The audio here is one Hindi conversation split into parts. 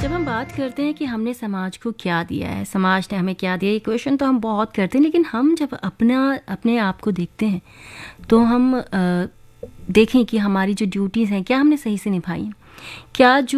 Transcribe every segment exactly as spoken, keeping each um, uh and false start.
जब हम बात करते हैं कि हमने समाज को क्या दिया है, समाज ने हमें क्या दिया, ये क्वेश्चन तो हम बहुत करते हैं, लेकिन हम जब अपना अपने आप को देखते हैं तो हम आ, देखें कि हमारी जो ड्यूटीज़ हैं क्या हमने सही से निभाई हैं, क्या जो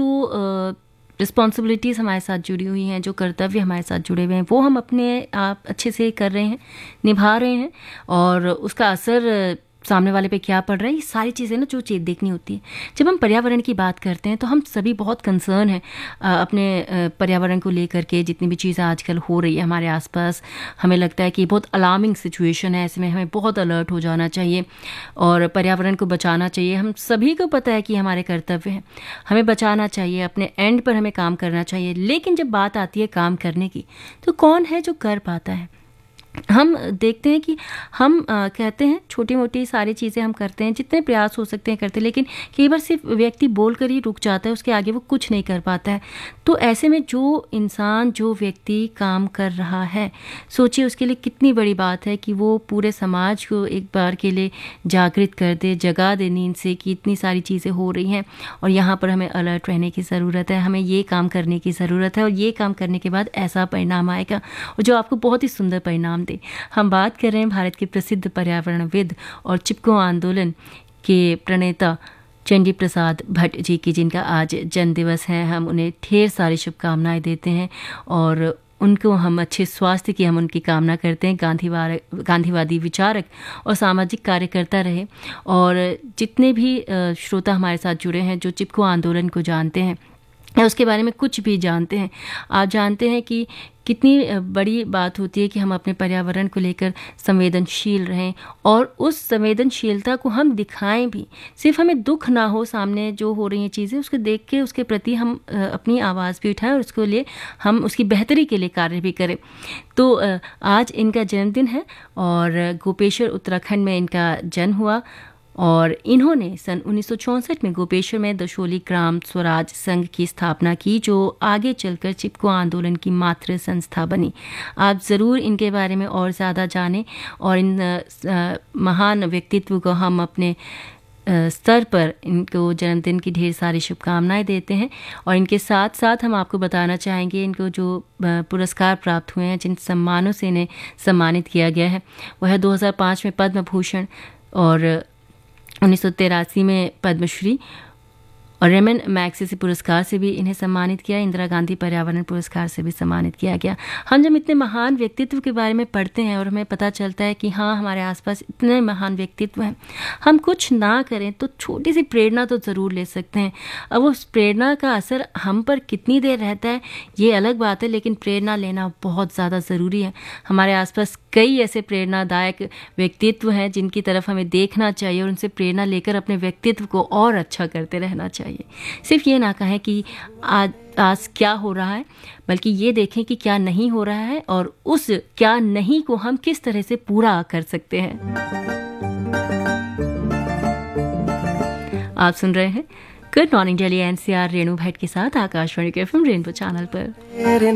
रिस्पॉन्सिबिलिटीज़ हमारे साथ जुड़ी हुई हैं, जो कर्तव्य हमारे साथ जुड़े हुए हैं, वो हम अपने आप अच्छे से कर रहे हैं, निभा रहे हैं, और उसका असर सामने वाले पे क्या पड़ रहा है, ये सारी चीज़ें ना जो चीज़ देखनी होती है। जब हम पर्यावरण की बात करते हैं तो हम सभी बहुत कंसर्न हैं अपने पर्यावरण को लेकर के। जितनी भी चीज़ें आजकल हो रही है हमारे आसपास, हमें लगता है कि बहुत अलार्मिंग सिचुएशन है, ऐसे में हमें बहुत अलर्ट हो जाना चाहिए और पर्यावरण को बचाना चाहिए। हम सभी को पता है कि हमारे कर्तव्य हैं, हमें बचाना चाहिए, अपने एंड पर हमें काम करना चाहिए। लेकिन जब बात आती है काम करने की, तो कौन है जो कर पाता है? हम देखते हैं कि हम आ, कहते हैं छोटी मोटी सारी चीज़ें हम करते हैं, जितने प्रयास हो सकते हैं करते हैं, लेकिन कई बार सिर्फ व्यक्ति बोलकर ही रुक जाता है, उसके आगे वो कुछ नहीं कर पाता है। तो ऐसे में जो इंसान, जो व्यक्ति काम कर रहा है, सोचिए उसके लिए कितनी बड़ी बात है कि वो पूरे समाज को एक बार के लिए जागृत कर दे, जगा दे नींद से कि इतनी सारी चीज़ें हो रही हैं और यहाँ पर हमें अलर्ट रहने की ज़रूरत है, हमें ये काम करने की ज़रूरत है और ये काम करने के बाद ऐसा परिणाम आएगा और जो आपको बहुत ही सुंदर परिणाम। हम बात कर रहे हैं भारत के प्रसिद्ध पर्यावरणविद और चिपको आंदोलन के प्रणेता चंडी प्रसाद भट्ट जी की, जिनका आज जन्म दिवस है। हम उन्हें ढेर सारी शुभकामनाएं देते हैं और उनको हम अच्छे स्वास्थ्य की हम उनकी कामना करते हैं। गांधीवाद गांधीवादी विचारक और सामाजिक कार्यकर्ता रहे और जितने भी श्रोता हमारे साथ जुड़े हैं जो चिपको आंदोलन को जानते हैं या उसके बारे में कुछ भी जानते हैं, आप जानते हैं कि कितनी बड़ी बात होती है कि हम अपने पर्यावरण को लेकर संवेदनशील रहें और उस संवेदनशीलता को हम दिखाएं भी। सिर्फ हमें दुख ना हो सामने जो हो रही हैं चीज़ें, उसको देख के उसके प्रति हम अपनी आवाज़ भी उठाएं और उसके लिए हम उसकी बेहतरी के लिए कार्य भी करें। तो आज इनका जन्मदिन है और गोपेश्वर उत्तराखंड में इनका जन्म हुआ और इन्होंने सन उन्नीस सौ चौंसठ में गोपेश्वर में दशोली ग्राम स्वराज संघ की स्थापना की, जो आगे चलकर चिपको आंदोलन की मातृ संस्था बनी। आप ज़रूर इनके बारे में और ज़्यादा जानें और इन महान व्यक्तित्व को हम अपने स्तर पर इनको जन्मदिन की ढेर सारी शुभकामनाएं देते हैं। और इनके साथ साथ हम आपको बताना चाहेंगे इनको जो पुरस्कार प्राप्त हुए हैं, जिन सम्मानों से इन्हें सम्मानित किया गया है, वह है दो हज़ार पाँच में पद्म भूषण और उन्नीस सौ तिरासी में पद्मश्री और रेमन मैग्सेसे पुरस्कार से भी इन्हें सम्मानित किया। इंदिरा गांधी पर्यावरण पुरस्कार से भी सम्मानित किया गया। हम जब इतने महान व्यक्तित्व के बारे में पढ़ते हैं और हमें पता चलता है कि हाँ हमारे आसपास इतने महान व्यक्तित्व हैं, हम कुछ ना करें तो छोटी सी प्रेरणा तो ज़रूर ले सकते हैं। अब उस प्रेरणा का असर हम पर कितनी देर रहता है ये अलग बात है, लेकिन प्रेरणा लेना बहुत ज़्यादा ज़रूरी है। हमारे आसपास कई ऐसे प्रेरणादायक व्यक्तित्व हैं जिनकी तरफ हमें देखना चाहिए और उनसे प्रेरणा लेकर अपने व्यक्तित्व को और अच्छा करते रहना चाहिए। सिर्फ ये ना कहें कि आज आज क्या हो रहा है, बल्कि ये देखें कि क्या नहीं हो रहा है और उस क्या नहीं को हम किस तरह से पूरा कर सकते हैं। आप सुन रहे हैं good morning Delhi NCR Renu Bhatt के साथ आकाशवाणी के एफएम रेनबो चैनल पर।